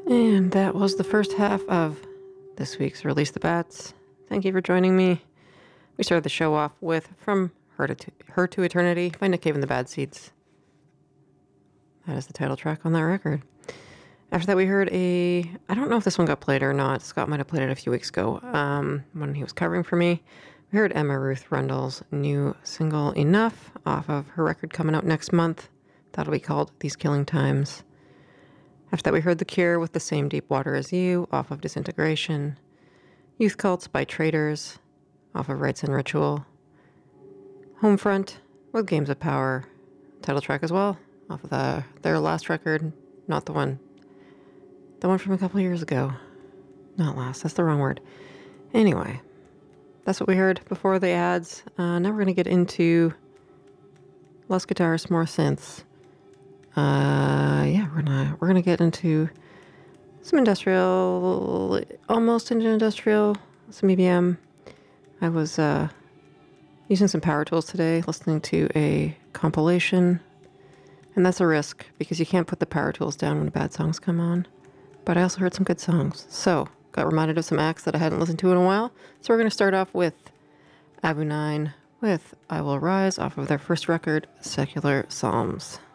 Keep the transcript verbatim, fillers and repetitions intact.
And that was the first half of this week's Release the Bats. Thank you for joining me. We started the show off with From Her to, Her to Eternity by Nick Cave and the Bad Seeds. That is the title track on that record. After that, we heard a... I don't know if this one got played or not. Scott might have played it a few weeks ago um, when he was covering for me. We heard Emma Ruth Rundle's new single, Enough, off of her record coming out next month. That'll be called These Killing Times. After that, we heard The Cure with The Same Deep Water as You, off of Disintegration. Youth Cults by Traitors, off of Rites and Ritual. Homefront with Games of Power, title track as well, off of the, their last record, not the one, the one from a couple years ago. Not last, that's the wrong word. Anyway, that's what we heard before the ads. Uh, now we're going to get into less guitars, more synths. Uh, yeah, we're gonna we're gonna get into some industrial, almost into industrial, some E B M. I was uh, using some power tools today, listening to a compilation, and that's a risk because you can't put the power tools down when bad songs come on. But I also heard some good songs, so got reminded of some acts that I hadn't listened to in a while. So we're gonna start off with Abu Nine with "I Will Rise" off of their first record, Secular Psalms.